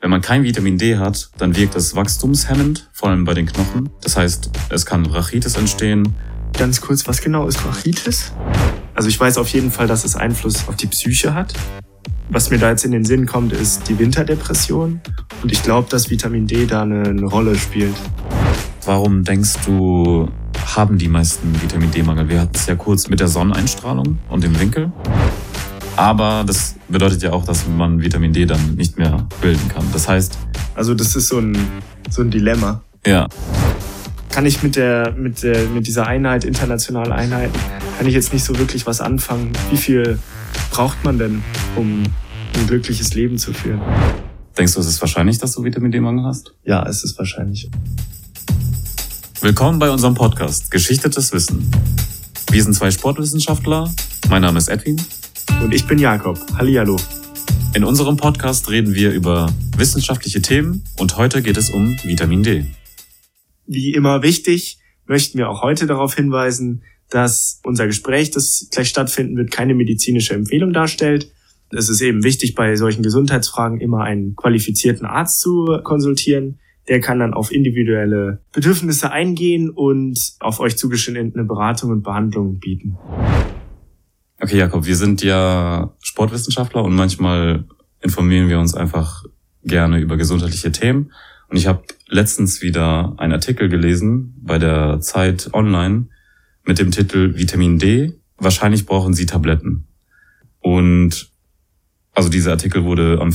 Wenn man kein Vitamin D hat, dann wirkt es wachstumshemmend, vor allem bei den Knochen. Das heißt, es kann Rachitis entstehen. Ganz kurz, was genau ist Rachitis? Also ich weiß auf jeden Fall, dass es Einfluss auf die Psyche hat. Was mir da jetzt in den Sinn kommt, ist die Winterdepression. Und ich glaube, dass Vitamin D da eine Rolle spielt. Warum denkst du, haben die meisten Vitamin D-Mangel? Wir hatten es ja kurz mit der Sonneneinstrahlung und dem Winkel. Aber das bedeutet ja auch, dass man Vitamin D dann nicht mehr bilden kann. Das heißt... Also das ist so ein Dilemma. Ja. Kann ich mit dieser Einheit, internationale Einheiten, kann ich jetzt nicht so wirklich was anfangen. Wie viel braucht man denn, um ein glückliches Leben zu führen? Denkst du, es ist wahrscheinlich, dass du Vitamin D-Mangel hast? Ja, es ist wahrscheinlich. Willkommen bei unserem Podcast Geschichtetes Wissen. Wir sind zwei Sportwissenschaftler. Mein Name ist Edwin. Und ich bin Jakob. Hallihallo. In unserem Podcast reden wir über wissenschaftliche Themen und heute geht es um Vitamin D. Wie immer wichtig, möchten wir auch heute darauf hinweisen, dass unser Gespräch, das gleich stattfinden wird, keine medizinische Empfehlung darstellt. Es ist eben wichtig, bei solchen Gesundheitsfragen immer einen qualifizierten Arzt zu konsultieren. Der kann dann auf individuelle Bedürfnisse eingehen und auf euch zugeschnittene Beratung und Behandlung bieten. Okay, Jakob, wir sind ja Sportwissenschaftler und manchmal informieren wir uns einfach gerne über gesundheitliche Themen. Und ich habe letztens wieder einen Artikel gelesen bei der Zeit Online mit dem Titel Vitamin D. Wahrscheinlich brauchen Sie Tabletten. Und also dieser Artikel wurde am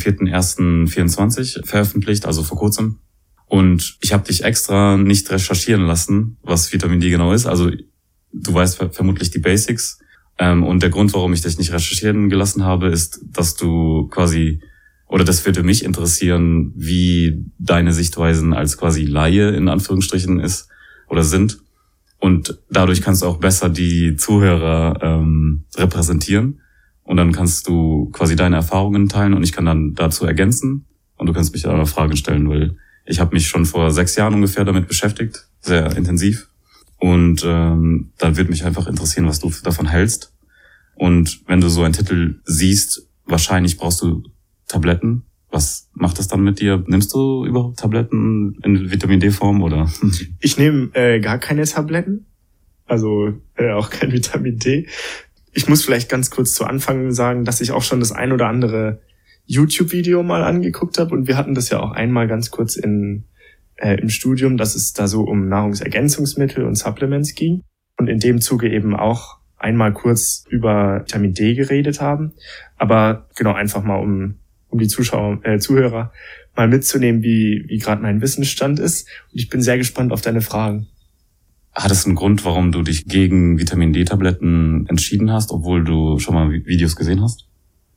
4.1.24 veröffentlicht, also vor kurzem. Und ich habe dich extra nicht recherchieren lassen, was Vitamin D genau ist. Also du weißt vermutlich die Basics. Und der Grund, warum ich dich nicht recherchieren gelassen habe, ist, dass du quasi, oder das würde mich interessieren, wie deine Sichtweisen als quasi Laie in Anführungsstrichen ist oder sind. Und dadurch kannst du auch besser die Zuhörer repräsentieren. Und dann kannst du quasi deine Erfahrungen teilen und ich kann dann dazu ergänzen. Und du kannst mich dann auch Fragen stellen, weil ich habe mich schon vor 6 Jahren ungefähr damit beschäftigt, sehr intensiv. Und dann würde mich einfach interessieren, was du davon hältst. Und wenn du so einen Titel siehst, wahrscheinlich brauchst du Tabletten. Was macht das dann mit dir? Nimmst du überhaupt Tabletten in Vitamin D-Form oder? Ich nehme gar keine Tabletten, also auch kein Vitamin D. Ich muss vielleicht ganz kurz zu Anfang sagen, dass ich auch schon das ein oder andere YouTube-Video mal angeguckt habe. Und wir hatten das ja auch einmal ganz kurz im Studium, dass es da so um Nahrungsergänzungsmittel und Supplements ging. Und in dem Zuge eben auch einmal kurz über Vitamin D geredet haben. Aber genau, einfach mal um die Zuhörer mal mitzunehmen, wie gerade mein Wissensstand ist. Und ich bin sehr gespannt auf deine Fragen. Hat es einen Grund, warum du dich gegen Vitamin D-Tabletten entschieden hast, obwohl du schon mal Videos gesehen hast?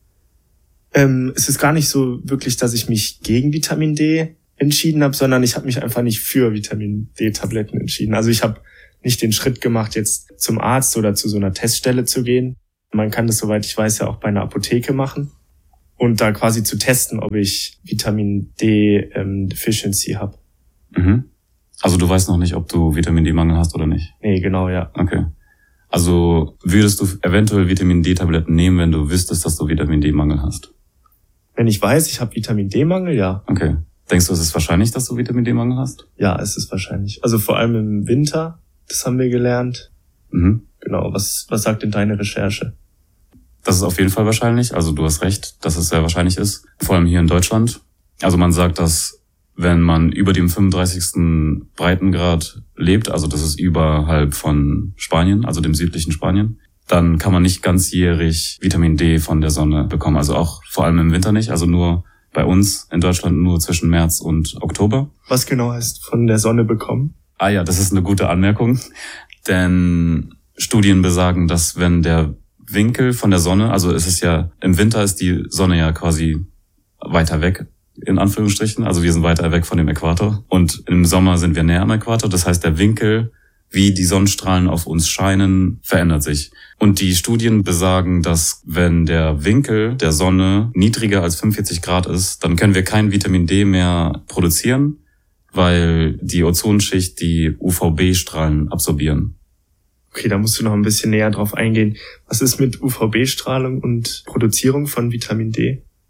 Es ist gar nicht so wirklich, dass ich mich gegen Vitamin D entschieden habe, sondern ich habe mich einfach nicht für Vitamin D-Tabletten entschieden. Also ich habe nicht den Schritt gemacht, jetzt zum Arzt oder zu so einer Teststelle zu gehen. Man kann das, soweit ich weiß, ja auch bei einer Apotheke machen und da quasi zu testen, ob ich Vitamin D Deficiency habe. Mhm. Also du weißt noch nicht, ob du Vitamin D-Mangel hast oder nicht? Nee, genau, ja. Okay. Also würdest du eventuell Vitamin D-Tabletten nehmen, wenn du wüsstest, dass du Vitamin D-Mangel hast? Wenn ich weiß, ich habe Vitamin D-Mangel, ja. Okay. Denkst du, es ist wahrscheinlich, dass du Vitamin D-Mangel hast? Ja, es ist wahrscheinlich. Also vor allem im Winter, das haben wir gelernt. Mhm. Genau, was sagt denn deine Recherche? Das ist auf jeden Fall wahrscheinlich. Also du hast recht, dass es sehr wahrscheinlich ist. Vor allem hier in Deutschland. Also man sagt, dass wenn man über dem 35. Breitengrad lebt, also das ist überhalb von Spanien, also dem südlichen Spanien, dann kann man nicht ganzjährig Vitamin D von der Sonne bekommen. Also auch vor allem im Winter nicht, also nur bei uns in Deutschland nur zwischen März und Oktober. Was genau heißt von der Sonne bekommen? Ah ja, das ist eine gute Anmerkung, denn Studien besagen, dass wenn der Winkel von der Sonne, also es ist ja, im Winter ist die Sonne ja quasi weiter weg, in Anführungsstrichen, also wir sind weiter weg von dem Äquator und im Sommer sind wir näher am Äquator, das heißt der Winkel, wie die Sonnenstrahlen auf uns scheinen, verändert sich. Und die Studien besagen, dass wenn der Winkel der Sonne niedriger als 45 Grad ist, dann können wir kein Vitamin D mehr produzieren, weil die Ozonschicht die UVB-Strahlen absorbieren. Okay, da musst du noch ein bisschen näher drauf eingehen. Was ist mit UVB-Strahlung und Produzierung von Vitamin D?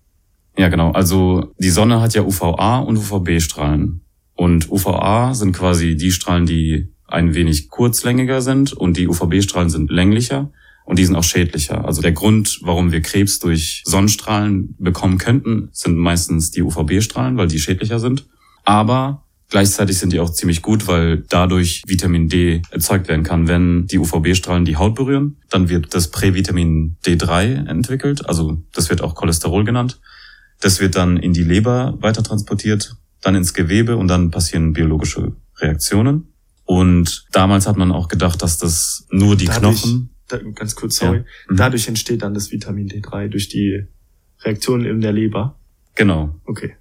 Ja, genau. Also die Sonne hat ja UVA und UVB-Strahlen. Und UVA sind quasi die Strahlen, die ein wenig kurzlängiger sind und die UVB-Strahlen sind länglicher und die sind auch schädlicher. Also der Grund, warum wir Krebs durch Sonnenstrahlen bekommen könnten, sind meistens die UVB-Strahlen, weil die schädlicher sind. Aber gleichzeitig sind die auch ziemlich gut, weil dadurch Vitamin D erzeugt werden kann. Wenn die UVB-Strahlen die Haut berühren, dann wird das Prävitamin D3 entwickelt. Also das wird auch Cholesterol genannt. Das wird dann in die Leber weiter transportiert, dann ins Gewebe und dann passieren biologische Reaktionen. Und damals hat man auch gedacht, dass das nur die Knochen... Ganz kurz, sorry. Ja. Dadurch entsteht dann das Vitamin D3 durch die Reaktionen in der Leber? Genau. Okay.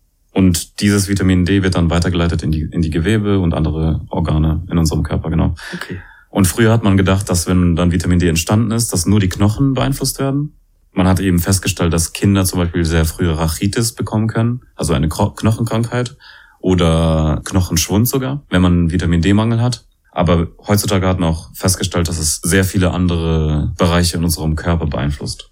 Und dieses Vitamin D wird dann weitergeleitet in die Gewebe und andere Organe in unserem Körper, genau. Okay. Und früher hat man gedacht, dass wenn dann Vitamin D entstanden ist, dass nur die Knochen beeinflusst werden. Man hat eben festgestellt, dass Kinder zum Beispiel sehr früh Rachitis bekommen können, also eine Knochenkrankheit oder Knochenschwund sogar, wenn man Vitamin D-Mangel hat. Aber heutzutage hat man auch festgestellt, dass es sehr viele andere Bereiche in unserem Körper beeinflusst.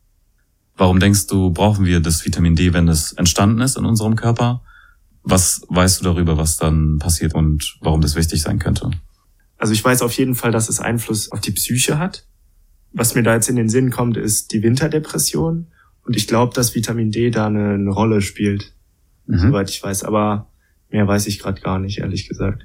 Warum denkst du, brauchen wir das Vitamin D, wenn es entstanden ist in unserem Körper? Was weißt du darüber, was dann passiert und warum das wichtig sein könnte? Also ich weiß auf jeden Fall, dass es Einfluss auf die Psyche hat. Was mir da jetzt in den Sinn kommt, ist die Winterdepression. Und ich glaube, dass Vitamin D da eine Rolle spielt, soweit ich weiß. Aber mehr weiß ich gerade gar nicht, ehrlich gesagt.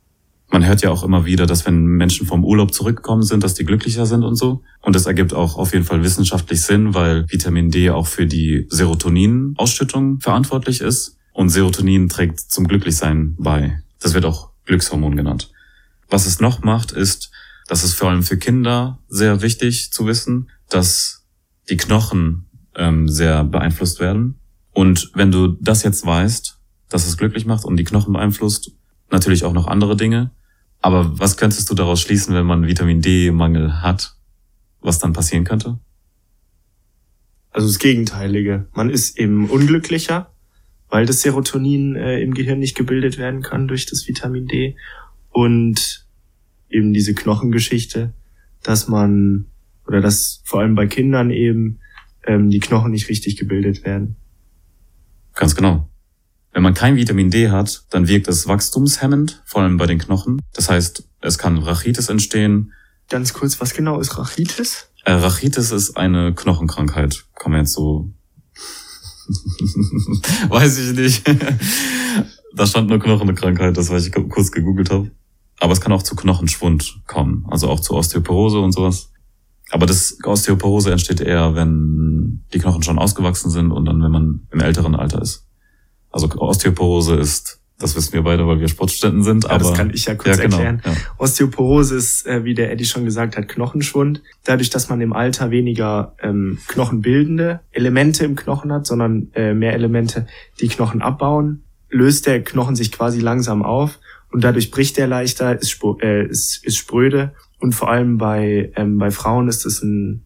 Man hört ja auch immer wieder, dass wenn Menschen vom Urlaub zurückgekommen sind, dass die glücklicher sind und so. Und das ergibt auch auf jeden Fall wissenschaftlich Sinn, weil Vitamin D auch für die Serotonin-Ausschüttung verantwortlich ist. Und Serotonin trägt zum Glücklichsein bei. Das wird auch Glückshormon genannt. Was es noch macht, ist, dass es vor allem für Kinder sehr wichtig zu wissen, dass die Knochen sehr beeinflusst werden. Und wenn du das jetzt weißt, dass es glücklich macht und die Knochen beeinflusst, natürlich auch noch andere Dinge. Aber was könntest du daraus schließen, wenn man Vitamin D-Mangel hat, was dann passieren könnte? Also das Gegenteilige. Man ist eben unglücklicher, weil das Serotonin im Gehirn nicht gebildet werden kann durch das Vitamin D. Und eben diese Knochengeschichte, dass vor allem bei Kindern eben die Knochen nicht richtig gebildet werden. Ganz genau. Wenn man kein Vitamin D hat, dann wirkt es wachstumshemmend, vor allem bei den Knochen. Das heißt, es kann Rachitis entstehen. Ganz kurz, was genau ist Rachitis? Rachitis ist eine Knochenkrankheit. Kann man jetzt so... Weiß ich nicht. Da stand nur Knochenkrankheit, das, was ich kurz gegoogelt habe. Aber es kann auch zu Knochenschwund kommen, also auch zu Osteoporose und sowas. Aber das Osteoporose entsteht eher, wenn die Knochen schon ausgewachsen sind und dann, wenn man im älteren Alter ist. Also Osteoporose ist, das wissen wir beide, weil wir Sportstudenten sind. Ja, aber das kann ich ja kurz erklären. Ja. Osteoporose ist, wie der Eddie schon gesagt hat, Knochenschwund. Dadurch, dass man im Alter weniger knochenbildende Elemente im Knochen hat, sondern mehr Elemente, die Knochen abbauen, löst der Knochen sich quasi langsam auf und dadurch bricht er leichter, ist spröde. Und vor allem bei Frauen ist es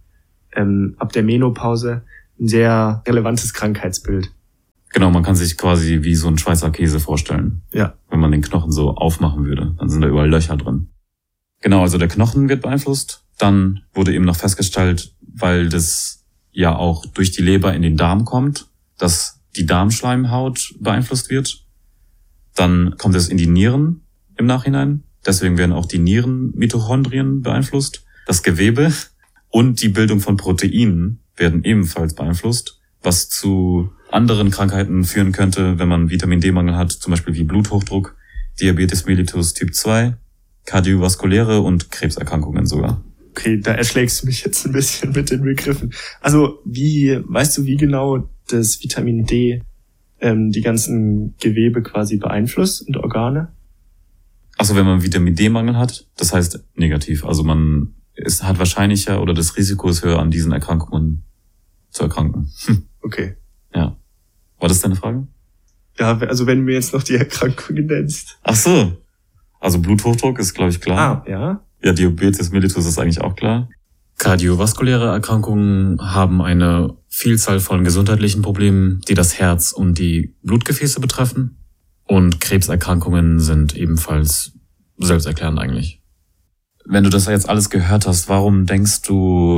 ab der Menopause ein sehr relevantes Krankheitsbild. Genau, man kann sich quasi wie so ein Schweizer Käse vorstellen. Ja. Wenn man den Knochen so aufmachen würde, dann sind da überall Löcher drin. Genau, also der Knochen wird beeinflusst. Dann wurde eben noch festgestellt, weil das ja auch durch die Leber in den Darm kommt, dass die Darmschleimhaut beeinflusst wird. Dann kommt es in die Nieren im Nachhinein. Deswegen werden auch die Nierenmitochondrien beeinflusst. Das Gewebe und die Bildung von Proteinen werden ebenfalls beeinflusst, was zu anderen Krankheiten führen könnte, wenn man Vitamin D-Mangel hat, zum Beispiel wie Bluthochdruck, Diabetes mellitus Typ 2, kardiovaskuläre und Krebserkrankungen sogar. Okay, da erschlägst du mich jetzt ein bisschen mit den Begriffen. Also weißt du, wie genau das Vitamin D die ganzen Gewebe quasi beeinflusst und Organe? Also wenn man Vitamin D-Mangel hat, das heißt negativ. Also hat wahrscheinlicher oder das Risiko ist höher, an diesen Erkrankungen zu erkranken. Okay. Ja. War das deine Frage? Ja, also wenn du mir jetzt noch die Erkrankungen nennst. Ach so. Also Bluthochdruck ist, glaube ich, klar. Ah, ja. Ja, Diabetes mellitus ist eigentlich auch klar. Kardiovaskuläre Erkrankungen haben eine Vielzahl von gesundheitlichen Problemen, die das Herz und die Blutgefäße betreffen. Und Krebserkrankungen sind ebenfalls selbsterklärend eigentlich. Wenn du das jetzt alles gehört hast, warum denkst du,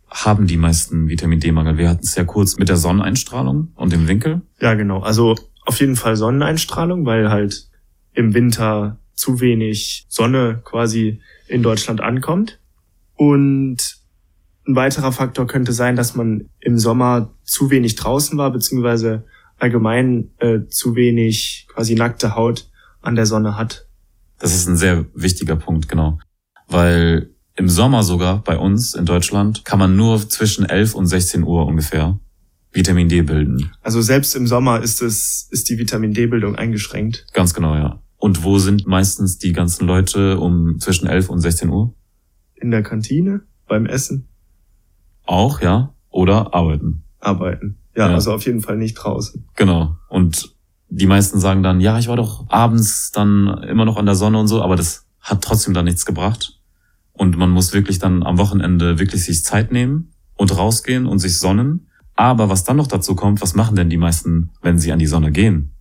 haben die meisten Vitamin D-Mangel? Wir hatten es ja kurz mit der Sonneneinstrahlung und dem Winkel. Ja, genau. Also auf jeden Fall Sonneneinstrahlung, weil halt im Winter zu wenig Sonne quasi in Deutschland ankommt. Und ein weiterer Faktor könnte sein, dass man im Sommer zu wenig draußen war, beziehungsweise allgemein zu wenig quasi nackte Haut an der Sonne hat. Das ist ein sehr wichtiger Punkt, genau. Weil im Sommer sogar bei uns in Deutschland kann man nur zwischen 11 und 16 Uhr ungefähr Vitamin D bilden. Also selbst im Sommer ist die Vitamin D-Bildung eingeschränkt. Ganz genau, ja. Und wo sind meistens die ganzen Leute zwischen 11 und 16 Uhr? In der Kantine, beim Essen. Auch, ja. Oder arbeiten. Arbeiten. Ja, also auf jeden Fall nicht draußen. Genau. Und die meisten sagen dann, ja, ich war doch abends dann immer noch an der Sonne und so, aber das hat trotzdem dann nichts gebracht. Und man muss wirklich dann am Wochenende wirklich sich Zeit nehmen und rausgehen und sich sonnen. Aber was dann noch dazu kommt, was machen denn die meisten, wenn sie an die Sonne gehen?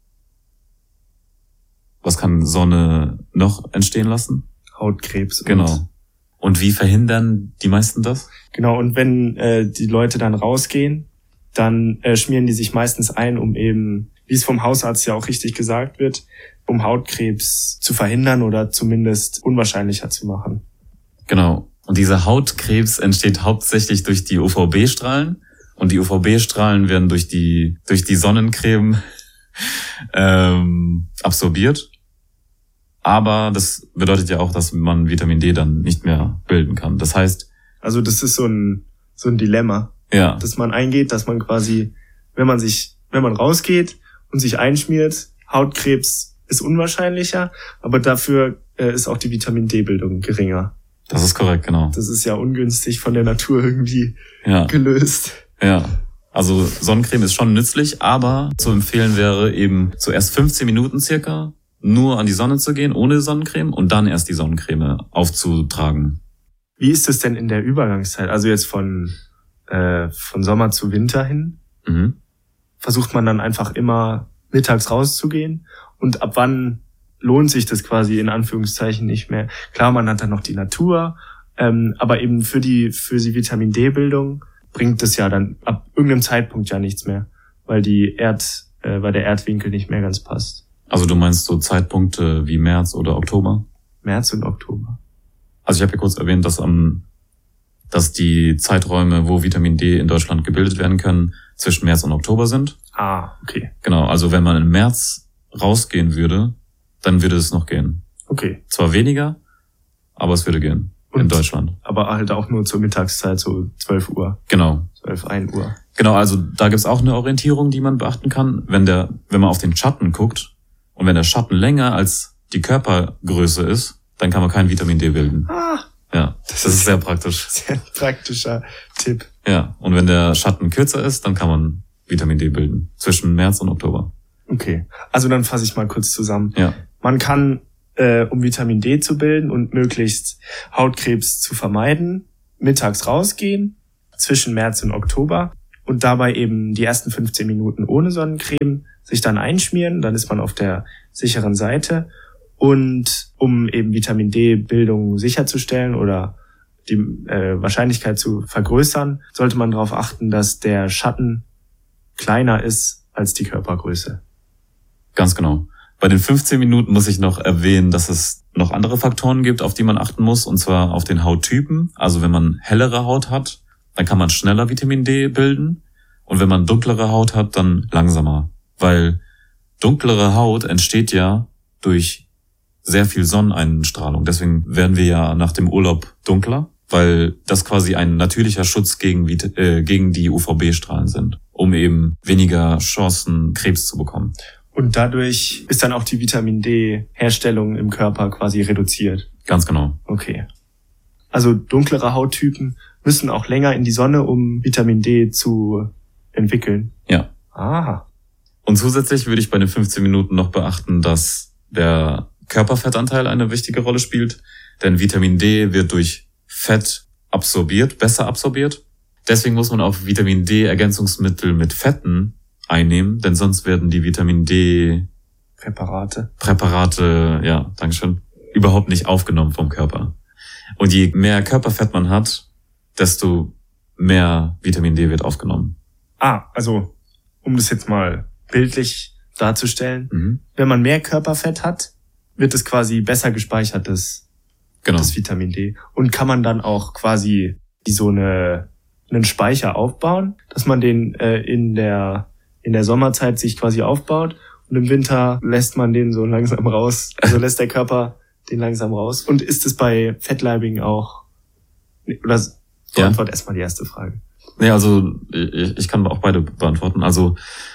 Was kann Sonne noch entstehen lassen? Hautkrebs. Genau. Und wie verhindern die meisten das? Genau, und wenn die Leute dann rausgehen, dann schmieren die sich meistens ein, um eben, wie es vom Hausarzt ja auch richtig gesagt wird, um Hautkrebs zu verhindern oder zumindest unwahrscheinlicher zu machen. Genau. Und dieser Hautkrebs entsteht hauptsächlich durch die UVB-Strahlen. Und die UVB-Strahlen werden durch die Sonnencreme absorbiert. Aber das bedeutet ja auch, dass man Vitamin D dann nicht mehr bilden kann. Das heißt... Also das ist so ein Dilemma, ja, dass man eingeht, dass man quasi, wenn man rausgeht und sich einschmiert, Hautkrebs ist unwahrscheinlicher, aber dafür ist auch die Vitamin D-Bildung geringer. Das ist korrekt, genau. Das ist ja ungünstig von der Natur irgendwie gelöst. Ja, also Sonnencreme ist schon nützlich, aber zu empfehlen wäre eben zuerst 15 Minuten circa nur an die Sonne zu gehen, ohne Sonnencreme und dann erst die Sonnencreme aufzutragen. Wie ist es denn in der Übergangszeit? Also jetzt von Sommer zu Winter hin? Mhm. Versucht man dann einfach immer mittags rauszugehen? Und ab wann lohnt sich das quasi in Anführungszeichen nicht mehr? Klar, man hat dann noch die Natur, aber eben für die Vitamin D-Bildung bringt es ja dann ab irgendeinem Zeitpunkt ja nichts mehr, weil der Erdwinkel nicht mehr ganz passt. Also du meinst so Zeitpunkte wie März oder Oktober? März und Oktober. Also ich habe ja kurz erwähnt, dass die Zeiträume, wo Vitamin D in Deutschland gebildet werden können, zwischen März und Oktober sind. Ah, okay. Genau, also wenn man im März rausgehen würde, dann würde es noch gehen. Okay. Zwar weniger, aber es würde gehen in Deutschland. Aber halt auch nur zur Mittagszeit, so 12 Uhr. Genau. 1 Uhr. Genau, also da gibt's auch eine Orientierung, die man beachten kann. Wenn man auf den Schatten guckt und wenn der Schatten länger als die Körpergröße ist, dann kann man kein Vitamin D bilden. Ah. Ja, das ist sehr praktisch. Sehr praktischer Tipp. Ja, und wenn der Schatten kürzer ist, dann kann man Vitamin D bilden. Zwischen März und Oktober. Okay, also dann fasse ich mal kurz zusammen. Ja. Man kann, um Vitamin D zu bilden und möglichst Hautkrebs zu vermeiden, mittags rausgehen, zwischen März und Oktober und dabei eben die ersten 15 Minuten ohne Sonnencreme sich dann einschmieren, dann ist man auf der sicheren Seite. Und um eben Vitamin D-Bildung sicherzustellen oder die Wahrscheinlichkeit zu vergrößern, sollte man darauf achten, dass der Schatten kleiner ist als die Körpergröße. Ganz genau. Bei den 15 Minuten muss ich noch erwähnen, dass es noch andere Faktoren gibt, auf die man achten muss, und zwar auf den Hauttypen. Also wenn man hellere Haut hat, dann kann man schneller Vitamin D bilden. Und wenn man dunklere Haut hat, dann langsamer. Weil dunklere Haut entsteht ja durch sehr viel Sonneneinstrahlung. Deswegen werden wir ja nach dem Urlaub dunkler, weil das quasi ein natürlicher Schutz gegen die UVB-Strahlen sind, um eben weniger Chancen, Krebs zu bekommen. Und dadurch ist dann auch die Vitamin D-Herstellung im Körper quasi reduziert. Ganz genau. Okay. Also dunklere Hauttypen müssen auch länger in die Sonne, um Vitamin D zu entwickeln. Ja. Aha. Und zusätzlich würde ich bei den 15 Minuten noch beachten, dass der Körperfettanteil eine wichtige Rolle spielt, denn Vitamin D wird durch Fett besser absorbiert. Deswegen muss man auch Vitamin D-Ergänzungsmittel mit Fetten einnehmen, denn sonst werden die Vitamin D-Präparate, ja, dankeschön, überhaupt nicht aufgenommen vom Körper. Und je mehr Körperfett man hat, desto mehr Vitamin D wird aufgenommen. Also, um das jetzt mal bildlich darzustellen, wenn man mehr Körperfett hat, wird es quasi besser gespeichert, das Vitamin D. Und kann man dann auch quasi wie so einen Speicher aufbauen, dass man den in der Sommerzeit sich quasi aufbaut und im Winter lässt man den so langsam raus, also lässt der Körper den langsam raus. Und ist es bei Fettleibigen auch, oder beantwort erstmal die erste Frage. Nee, also ich kann auch beide beantworten. Also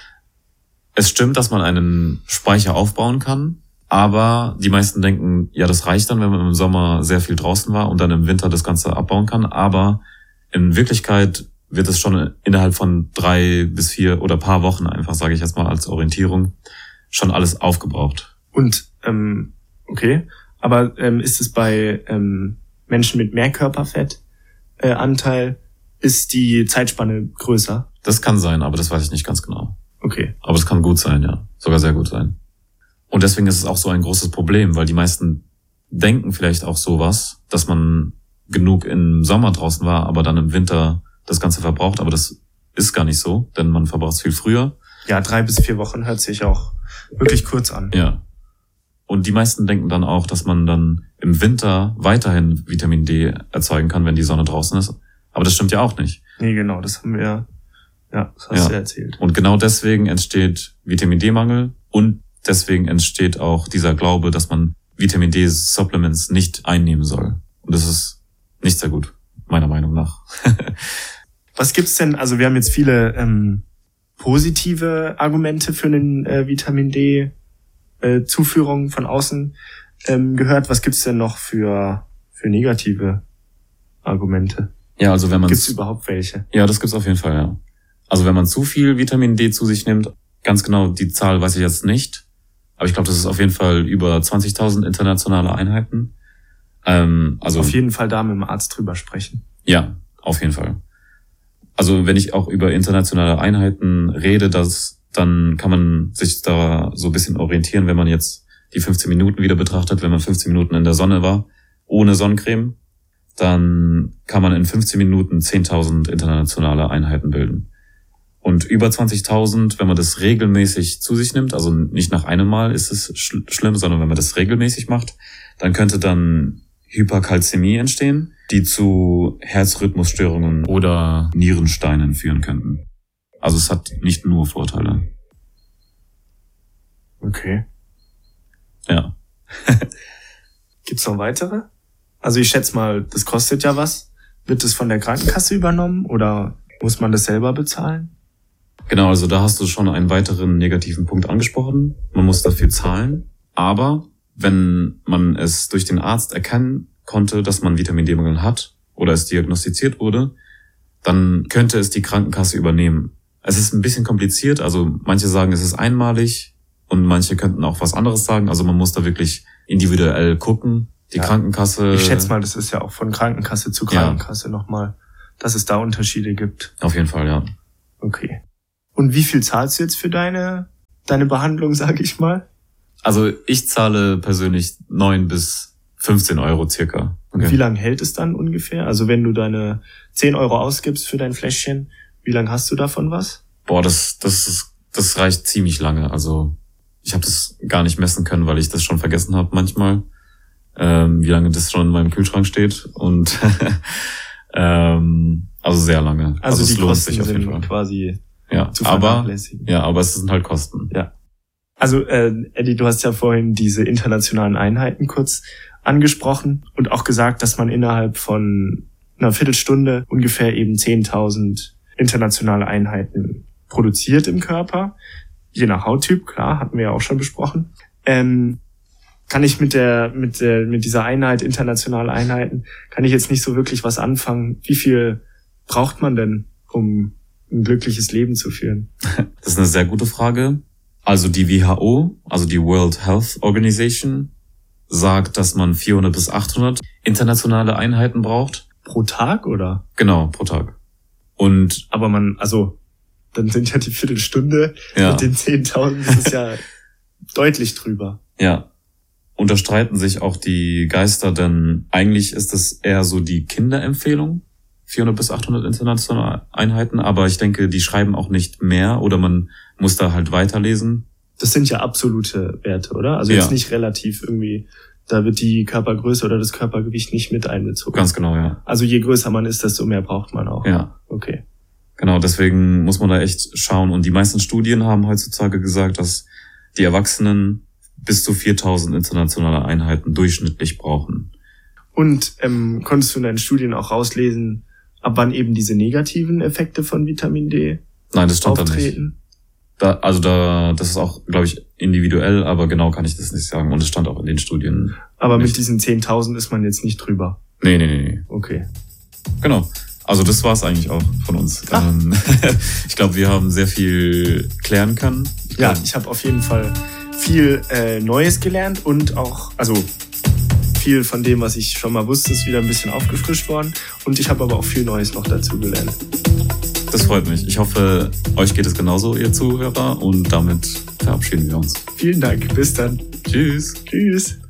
es stimmt, dass man einen Speicher aufbauen kann, aber die meisten denken, ja, das reicht dann, wenn man im Sommer sehr viel draußen war und dann im Winter das Ganze abbauen kann. Aber in Wirklichkeit wird es schon innerhalb von 3 bis 4 oder paar Wochen einfach, sage ich jetzt mal als Orientierung, schon alles aufgebraucht. Und okay, aber ist es bei Menschen mit mehr Körperfettanteil, ist die Zeitspanne größer? Das kann sein, aber das weiß ich nicht ganz genau. Okay. Aber es kann gut sein, ja. Sogar sehr gut sein. Und deswegen ist es auch so ein großes Problem, weil die meisten denken vielleicht auch sowas, dass man genug im Sommer draußen war, aber dann im Winter das Ganze verbraucht. Aber das ist gar nicht so, denn man verbraucht es viel früher. Ja, 3 bis 4 Wochen hört sich auch wirklich kurz an. Ja. Und die meisten denken dann auch, dass man dann im Winter weiterhin Vitamin D erzeugen kann, wenn die Sonne draußen ist. Aber das stimmt ja auch nicht. Nee, genau, das haben wir das hast du erzählt. Und genau deswegen entsteht Vitamin D-Mangel und deswegen entsteht auch dieser Glaube, dass man Vitamin D-Supplements nicht einnehmen soll. Und das ist nicht sehr gut, meiner Meinung nach. Was gibt's denn, also wir haben jetzt viele positive Argumente für einen Vitamin D Zuführung von außen gehört. Was gibt's denn noch für negative Argumente? Ja, also wenn man gibt's überhaupt welche? Ja, das gibt's auf jeden Fall, ja. Also wenn man zu viel Vitamin D zu sich nimmt, ganz genau die Zahl weiß ich jetzt nicht, aber ich glaube, das ist auf jeden Fall über 20.000 internationale Einheiten. Also auf jeden Fall da mit dem Arzt drüber sprechen. Ja, auf jeden Fall. Also wenn ich auch über internationale Einheiten rede, dann kann man sich da so ein bisschen orientieren, wenn man jetzt die 15 Minuten wieder betrachtet, wenn man 15 Minuten in der Sonne war, ohne Sonnencreme, dann kann man in 15 Minuten 10.000 internationale Einheiten bilden. Und über 20.000, wenn man das regelmäßig zu sich nimmt, also nicht nach einem Mal ist es schlimm, sondern wenn man das regelmäßig macht, dann könnte dann Hyperkalzämie entstehen, die zu Herzrhythmusstörungen oder Nierensteinen führen könnten. Also es hat nicht nur Vorteile. Okay. Ja. Gibt's noch weitere? Also ich schätze mal, das kostet ja was. Wird das von der Krankenkasse übernommen oder muss man das selber bezahlen? Genau, also da hast du schon einen weiteren negativen Punkt angesprochen. Man muss dafür zahlen, aber wenn man es durch den Arzt erkennen konnte, dass man Vitamin D-Mangel hat oder es diagnostiziert wurde, dann könnte es die Krankenkasse übernehmen. Es ist ein bisschen kompliziert, also manche sagen, es ist einmalig und manche könnten auch was anderes sagen. Also man muss da wirklich individuell gucken. Die Krankenkasse... Ich schätze mal, das ist ja auch von Krankenkasse zu Krankenkasse nochmal, dass es da Unterschiede gibt. Auf jeden Fall, ja. Okay. Und wie viel zahlst du jetzt für deine Behandlung, sage ich mal? Also ich zahle persönlich 9 bis 15 Euro circa. Okay. Wie lange hält es dann ungefähr? Also wenn du deine 10 Euro ausgibst für dein Fläschchen, wie lange hast du davon was? Boah, das reicht ziemlich lange. Also ich habe das gar nicht messen können, weil ich das schon vergessen habe manchmal, wie lange das schon in meinem Kühlschrank steht. Und also sehr lange. Also es die lohnt Kosten sich auf jeden Fall. Quasi zu vernachlässigen. Aber es sind halt Kosten. Ja. Also Eddie, du hast ja vorhin diese internationalen Einheiten kurz angesprochen und auch gesagt, dass man innerhalb von einer Viertelstunde ungefähr eben 10.000 internationale Einheiten produziert im Körper. Je nach Hauttyp, klar, hatten wir ja auch schon besprochen. Kann ich mit dieser Einheit, internationale Einheiten, kann ich jetzt nicht so wirklich was anfangen. Wie viel braucht man denn, um ein glückliches Leben zu führen? Das ist eine sehr gute Frage. Also die WHO, also die World Health Organization, sagt, dass man 400 bis 800 internationale Einheiten braucht. Pro Tag, oder? Genau, pro Tag. Und aber dann sind ja die Viertelstunde mit den 10.000, das ist ja deutlich drüber. Ja. Und da streiten sich auch die Geister, denn eigentlich ist das eher so die Kinderempfehlung. 400 bis 800 internationale Einheiten, aber ich denke, die schreiben auch nicht mehr oder man muss da halt weiterlesen. Das sind ja absolute Werte, oder? Also jetzt nicht relativ irgendwie, da wird die Körpergröße oder das Körpergewicht nicht mit einbezogen. Ganz genau, ja. Also je größer man ist, desto mehr braucht man auch. Ja. Okay. Genau, deswegen muss man da echt schauen. Und die meisten Studien haben heutzutage gesagt, dass die Erwachsenen bis zu 4000 internationale Einheiten durchschnittlich brauchen. Und konntest du in deinen Studien auch rauslesen, ab wann eben diese negativen Effekte von Vitamin D Nein, das stand auftreten? Da nicht. Das ist auch, glaube ich, individuell, aber genau kann ich das nicht sagen. Und es stand auch in den Studien. Aber nicht. Mit diesen 10.000 ist man jetzt nicht drüber? Nee. Okay. Genau. Also das war's eigentlich auch von uns. Ich glaube, wir haben sehr viel klären können. Ich habe auf jeden Fall viel Neues gelernt und auch, also viel von dem, was ich schon mal wusste, ist wieder ein bisschen aufgefrischt worden. Und ich habe aber auch viel Neues noch dazu gelernt. Das freut mich. Ich hoffe, euch geht es genauso, ihr Zuhörer. Und damit verabschieden wir uns. Vielen Dank. Bis dann. Tschüss. Tschüss.